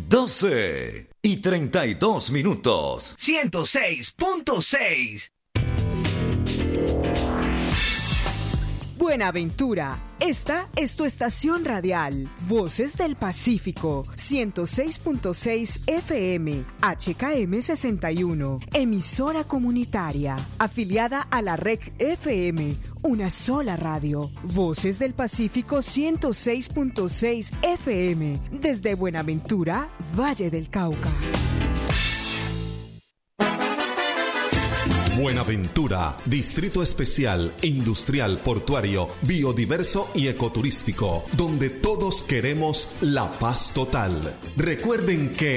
12:32. 106.6. Buenaventura, esta es tu estación radial, Voces del Pacífico, 106.6 FM, HKM 61, emisora comunitaria, afiliada a la Red FM, una sola radio, Voces del Pacífico 106.6 FM, desde Buenaventura, Valle del Cauca. Buenaventura, Distrito Especial, Industrial, Portuario, Biodiverso y Ecoturístico, donde todos queremos la paz total. Recuerden que